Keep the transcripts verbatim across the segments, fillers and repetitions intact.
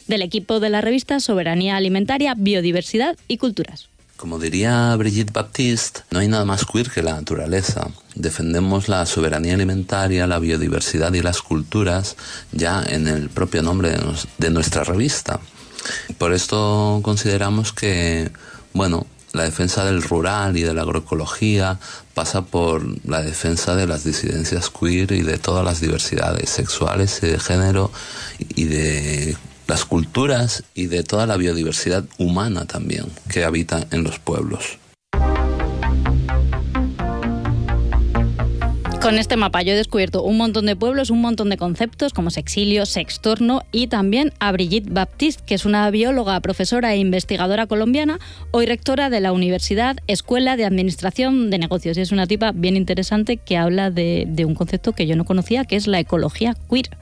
del equipo de la revista Soberanía Alimentaria, Biodiversidad y Culturas. Como diría Brigitte Baptiste, no hay nada más queer que la naturaleza. Defendemos la soberanía alimentaria, la biodiversidad y las culturas ya en el propio nombre de, nos, de nuestra revista. Por esto consideramos que, bueno, la defensa del rural y de la agroecología pasa por la defensa de las disidencias queer y de todas las diversidades sexuales y de género y de las culturas y de toda la biodiversidad humana también que habita en los pueblos. Con este mapa yo he descubierto un montón de pueblos, un montón de conceptos como sexilio, sextorno y también a Brigitte Baptiste, que es una bióloga, profesora e investigadora colombiana, hoy rectora de la Universidad Escuela de Administración de Negocios. Y es una tipa bien interesante que habla de, de un concepto que yo no conocía, que es la ecología queer.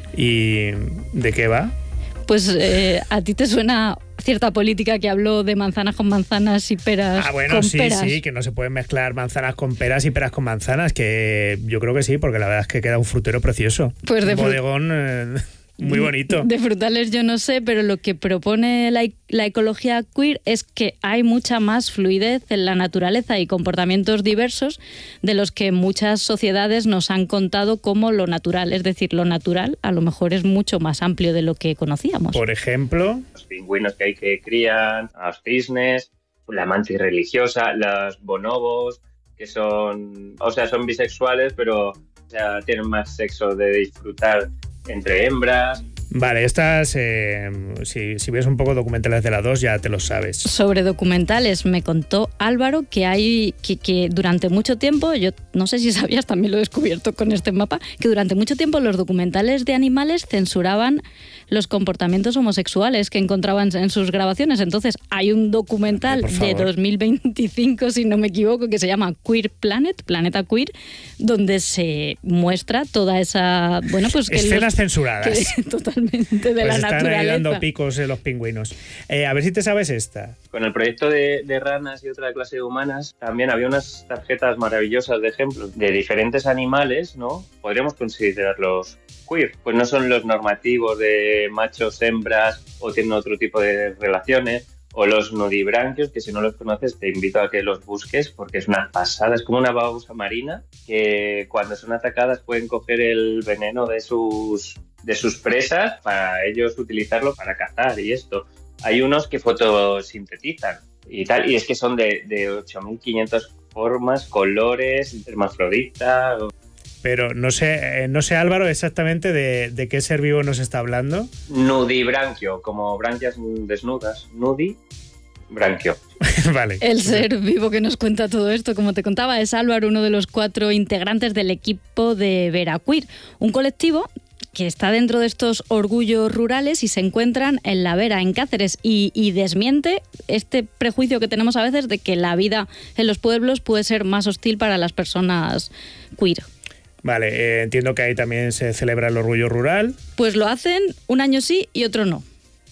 ¿Y de qué va? Pues eh, a ti te suena cierta política que habló de manzanas con manzanas y peras ah, bueno, con sí, peras. sí, que no se pueden mezclar manzanas con peras y peras con manzanas, que yo creo que sí, porque la verdad es que queda un frutero precioso. Pues de un bodegón eh, muy bonito. De frutales yo no sé, pero lo que propone la, la ecología queer es que hay mucha más fluidez en la naturaleza y comportamientos diversos de los que muchas sociedades nos han contado como lo natural. Es decir, lo natural a lo mejor es mucho más amplio de lo que conocíamos. Por ejemplo, los pingüinos que hay que crían, los cisnes, la mantis religiosa, los bonobos, que son, o sea, son bisexuales, pero o sea, tienen más sexo de disfrutar entre hembras. Vale, estas, eh, si, si ves un poco documentales de la dos ya te lo sabes. Sobre documentales me contó Álvaro que hay que, que durante mucho tiempo, yo no sé si sabías, también lo he descubierto con este mapa, que durante mucho tiempo los documentales de animales censuraban los comportamientos homosexuales que encontraban en sus grabaciones. Entonces hay un documental de dos mil veinticinco, si no me equivoco, que se llama Queer Planet, Planeta Queer, donde se muestra toda esa... bueno, pues que escenas los, censuradas. Que, totalmente de pues la están naturaleza. Ahí dando picos en los pingüinos. Eh, a ver si te sabes esta. Con el proyecto de, de ranas y otra clase de humanas, también había unas tarjetas maravillosas de ejemplos de diferentes animales, ¿no? Podríamos considerarlos queer. Pues no son los normativos de machos, hembras o tienen otro tipo de relaciones. O los nudibranquios, que si no los conoces te invito a que los busques porque es una pasada. Es como una babosa marina que cuando son atacadas pueden coger el veneno de sus, de sus presas para ellos utilizarlo para cazar y esto. Hay unos que fotosintetizan y tal, y es que son de, de ocho mil quinientas formas, colores, hermafrodita. Pero no sé, no sé Álvaro, exactamente de, de qué ser vivo nos está hablando. Nudibranquio, como branquias desnudas. Nudibranquio. Vale. El ser vivo que nos cuenta todo esto, como te contaba, es Álvaro, uno de los cuatro integrantes del equipo de Veraqueer, un colectivo que está dentro de estos orgullos rurales y se encuentran en La Vera, en Cáceres, y, y desmiente este prejuicio que tenemos a veces de que la vida en los pueblos puede ser más hostil para las personas queer. Vale, eh, entiendo que ahí también se celebra el orgullo rural. Pues lo hacen un año sí y otro no.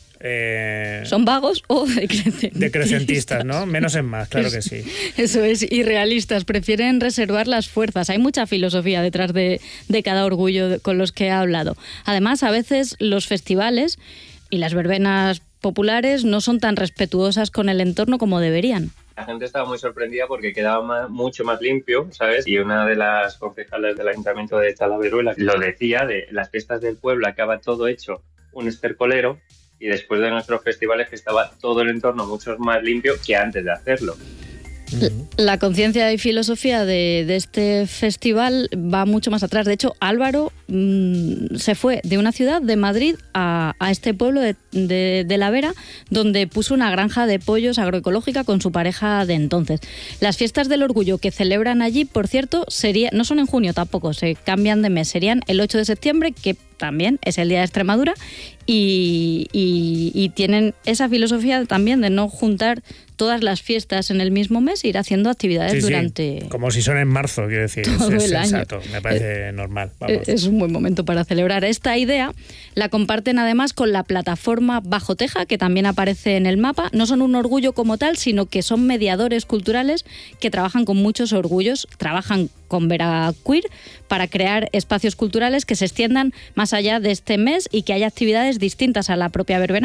Eh, Son vagos o decrecentistas. Decrecentistas, ¿no? Menos es más, claro que sí. Eso es, irrealistas. Prefieren reservar las fuerzas. Hay mucha filosofía detrás de, de cada orgullo con los que he hablado. Además, a veces los festivales y las verbenas populares no son tan respetuosas con el entorno como deberían. La gente estaba muy sorprendida porque quedaba más, mucho más limpio, ¿sabes? Y una de las concejales del Ayuntamiento de Talaveruela lo decía, de las fiestas del pueblo acaba todo hecho un estercolero y después de nuestros festivales que estaba todo el entorno mucho más limpio que antes de hacerlo. La conciencia y filosofía de, de este festival va mucho más atrás. De hecho, Álvaro mmm, se fue de una ciudad, de Madrid, a, a este pueblo de, de, de La Vera, donde puso una granja de pollos agroecológica con su pareja de entonces. Las fiestas del orgullo que celebran allí, por cierto, sería, no son en junio tampoco, se cambian de mes. Serían el ocho de septiembre, que también es el Día de Extremadura, y, y, y tienen esa filosofía también de no juntar todas las fiestas en el mismo mes e ir haciendo actividades sí, durante... Sí. Como si son en marzo, quiero decir. Todo es el sensato, año. Me parece eh, normal. Vamos. Es un buen momento para celebrar. Esta idea la comparten además con la plataforma Bajo Teja, que también aparece en el mapa. No son un orgullo como tal, sino que son mediadores culturales que trabajan con muchos orgullos, trabajan con Veraqueer para crear espacios culturales que se extiendan más allá de este mes y que haya actividades distintas a la propia verbena.